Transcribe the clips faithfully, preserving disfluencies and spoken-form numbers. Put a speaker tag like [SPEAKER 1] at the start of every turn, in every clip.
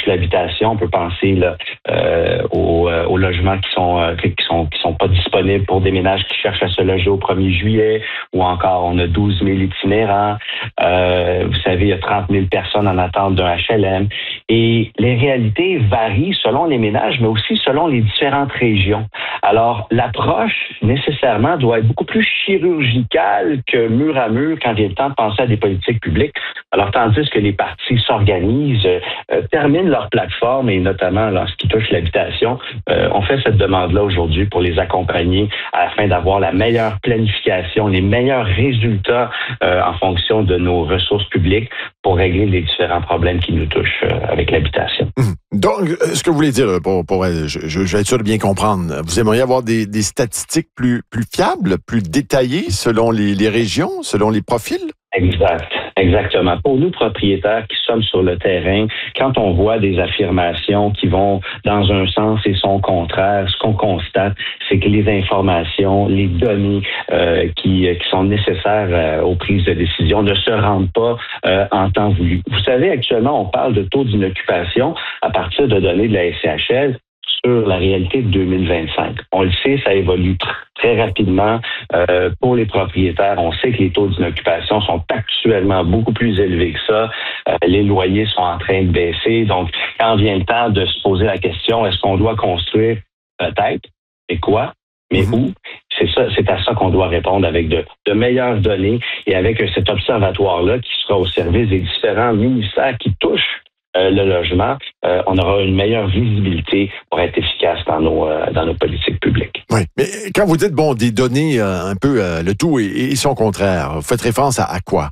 [SPEAKER 1] l'habitation. On peut penser là, euh, aux, aux logements qui sont, euh, qui sont qui sont pas disponibles pour des ménages qui cherchent à se loger au premier juillet, ou encore on a douze mille itinérants. Euh, vous savez, il y a trente mille personnes en attente d'un H L M. Et les réalités varient selon les ménages, mais aussi selon les différentes régions. Alors, l'approche, nécessairement, doit être beaucoup plus chirurgicale que mur à mur quand vient le temps de penser à des politiques publiques. Alors, tandis que les partis s'organisent, euh, terminent leur plateforme, et notamment en ce qui touche l'habitation, euh, on fait cette demande-là aujourd'hui pour les accompagner afin d'avoir la meilleure planification, les meilleurs résultats euh, en fonction de nos ressources publiques pour régler les différents problèmes qui nous touchent euh, avec l'habitation.
[SPEAKER 2] Mmh. Donc, ce que vous voulez dire, pour, pour je, je, je vais être sûr de bien comprendre, vous aimeriez avoir des, des statistiques plus, plus fiables, plus détaillées selon les, les régions, selon les profils?
[SPEAKER 1] Exact, exactement. Pour nous, propriétaires qui sommes sur le terrain, quand on voit des affirmations qui vont dans un sens et son contraire, ce qu'on constate, c'est que les informations, les données euh, qui, qui sont nécessaires euh, aux prises de décision ne se rendent pas euh, en temps voulu. Vous savez, actuellement, on parle de taux d'inoccupation à partir de données de la S C H L sur la réalité de deux mille vingt-cinq. On le sait, ça évolue tr- très rapidement. Euh, pour les propriétaires, on sait que les taux d'inoccupation sont actuellement beaucoup plus élevés que ça. Euh, les loyers sont en train de baisser. Donc, quand vient le temps de se poser la question, est-ce qu'on doit construire? Peut-être. Et quoi? Mais mm-hmm. où? C'est ça, c'est à ça qu'on doit répondre avec de, de meilleures données et avec cet observatoire-là qui sera au service des différents ministères qui touchent Euh, le logement, euh, on aura une meilleure visibilité pour être efficace dans nos euh, dans nos politiques publiques.
[SPEAKER 2] Oui, mais quand vous dites, bon, des données, euh, un peu euh, le tout et, et son contraire, vous faites référence à, à quoi?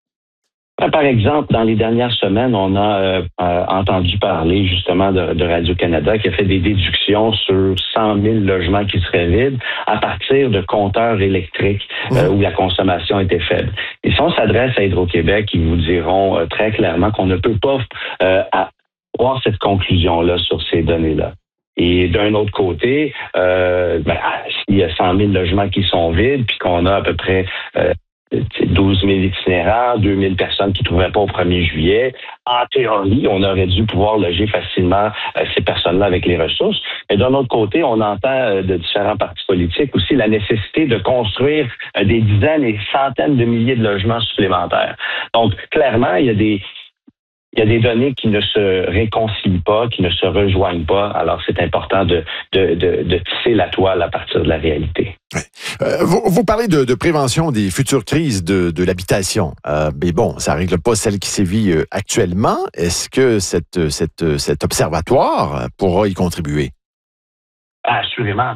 [SPEAKER 1] Par exemple, dans les dernières semaines, on a euh, euh, entendu parler justement de, de Radio-Canada qui a fait des déductions sur cent mille logements qui seraient vides à partir de compteurs électriques euh, où la consommation était faible. Et si on s'adresse à Hydro-Québec, ils vous diront euh, très clairement qu'on ne peut pas euh, avoir cette conclusion-là sur ces données-là. Et d'un autre côté, euh, ben, s'il y a cent mille logements qui sont vides, puis qu'on a à peu près euh, douze mille itinérants, deux mille personnes qui ne trouveraient pas au premier juillet. En théorie, on aurait dû pouvoir loger facilement euh, ces personnes-là avec les ressources. Mais d'un autre côté, on entend euh, de différents partis politiques aussi la nécessité de construire euh, des dizaines et centaines de milliers de logements supplémentaires. Donc, clairement, il y a des Il y a des données qui ne se réconcilient pas, qui ne se rejoignent pas. Alors, c'est important de, de, de, de tisser la toile à partir de la réalité.
[SPEAKER 2] Ouais. Euh, vous, vous parlez de, de prévention des futures crises de, de l'habitation. Euh, mais bon, ça ne règle pas celle qui sévit euh, actuellement. Est-ce que cette, cette, cet observatoire pourra y contribuer?
[SPEAKER 1] Assurément.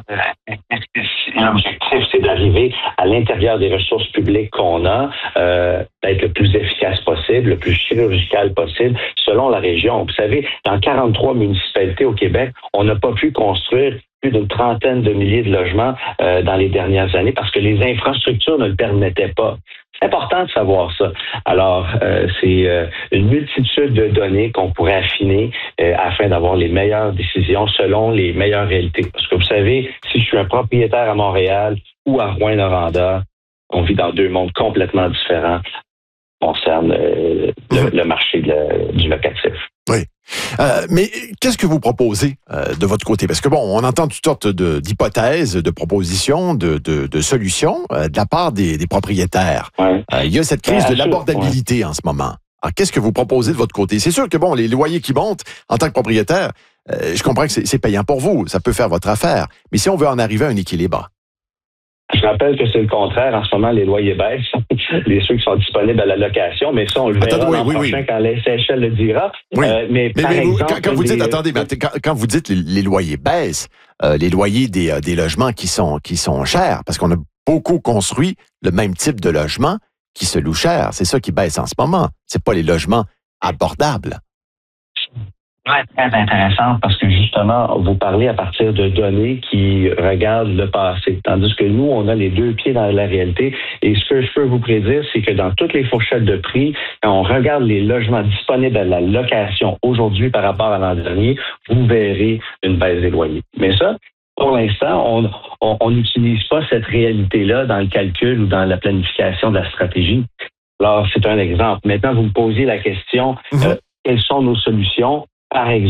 [SPEAKER 1] L'objectif, c'est d'arriver à l'intérieur des ressources publiques qu'on a, euh, d'être le plus efficace possible, le plus chirurgical possible, selon la région. Vous savez, dans quarante-trois municipalités au Québec, on n'a pas pu construire plus d'une trentaine de milliers de logements euh, dans les dernières années parce que les infrastructures ne le permettaient pas. C'est important de savoir ça. Alors, euh, c'est euh, une multitude de données qu'on pourrait affiner euh, afin d'avoir les meilleures décisions selon les meilleures réalités. Parce que vous savez, si je suis un propriétaire à Montréal ou à Rouyn-Noranda, on vit dans deux mondes complètement différents concerne euh, le, le marché de, du locatif.
[SPEAKER 2] Oui. Euh, mais qu'est-ce que vous proposez euh, de votre côté? Parce que bon, on entend toutes sortes de, d'hypothèses, de propositions, de, de, de solutions euh, de la part des, des propriétaires. Ouais. Euh, il y a cette crise ouais, de l'abordabilité ouais. en ce moment. Alors, qu'est-ce que vous proposez de votre côté? C'est sûr que bon, les loyers qui montent en tant que propriétaire, euh, je comprends que c'est, c'est payant pour vous, ça peut faire votre affaire. Mais si on veut en arriver à un équilibre.
[SPEAKER 1] Je rappelle que c'est le contraire. En ce moment, les loyers baissent. Les ceux qui sont disponibles à la location, mais ça, on le verra
[SPEAKER 2] attendez,
[SPEAKER 1] l'an
[SPEAKER 2] oui,
[SPEAKER 1] prochain
[SPEAKER 2] oui.
[SPEAKER 1] quand la S H L le dira.
[SPEAKER 2] Oui.
[SPEAKER 1] Euh, mais,
[SPEAKER 2] mais,
[SPEAKER 1] par
[SPEAKER 2] mais
[SPEAKER 1] exemple,
[SPEAKER 2] quand, quand vous dites,
[SPEAKER 1] des,
[SPEAKER 2] attendez, mais quand, quand vous dites les, les loyers baissent, euh, les loyers des, des logements qui sont, qui sont chers, parce qu'on a beaucoup construit le même type de logement qui se loue cher. C'est ça qui baisse en ce moment. C'est pas les logements abordables.
[SPEAKER 1] Ouais, très intéressant parce que justement, vous parlez à partir de données qui regardent le passé. Tandis que nous, on a les deux pieds dans la réalité. Et ce que je peux vous prédire, c'est que dans toutes les fourchettes de prix, quand on regarde les logements disponibles à la location aujourd'hui par rapport à l'an dernier, vous verrez une baisse des loyers. Mais ça, pour l'instant, on n'utilise pas cette réalité-là dans le calcul ou dans la planification de la stratégie. Alors, c'est un exemple. Maintenant, vous me posez la question, mm-hmm. euh, quelles sont nos solutions? Par exemple,